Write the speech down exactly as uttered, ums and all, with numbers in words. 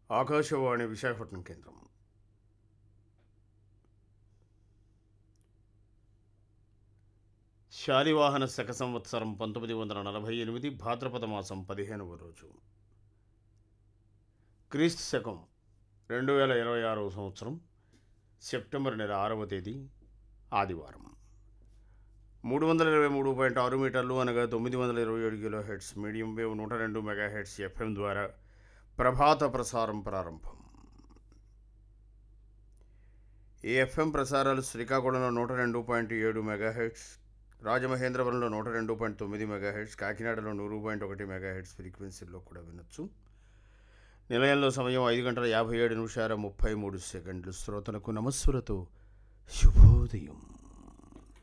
ఆకాశవాణి విశాఖపట్నం కేంద్రం. శాలివాహన శక సంవత్సరం పంతొమ్మిది వందల నలభై ఎనిమిది భాద్రపద మాసం పదిహేనవ రోజు, క్రీస్తు శకం రెండు వేల ఇరవై ఆరవ సంవత్సరం సెప్టెంబర్ నెల ఆరవ తేదీ ఆదివారం. మూడు వందల ఇరవై మూడు పాయింట్ ఆరు మీటర్లు అనగా తొమ్మిది వందల ఇరవై ఏడు కిలో హెడ్స్ మీడియం వేవ్ నూట రెండు మెగా హెడ్స్ ఎఫ్ఎం ద్వారా ప్రభాత ప్రసారం ప్రారంభం. ఈ ఎఫ్ఎం ప్రసారాలు శ్రీకాకుళంలో నూట రెండు పాయింట్ ఏడు మెగాహెడ్స్, రాజమహేంద్రవరంలో నూట రెండు పాయింట్ తొమ్మిది మెగాహెడ్స్, కాకినాడలో నూరు పాయింట్ ఒకటి మెగాహెడ్స్ ఫ్రీక్వెన్సీల్లో కూడా వినొచ్చు. నిలయంలో సమయం ఐదు గంటల యాభై ఏడు నిమిషాల ముప్పై మూడు సెకండ్లు. శ్రోతలకు నమస్సులతో శుభోదయం.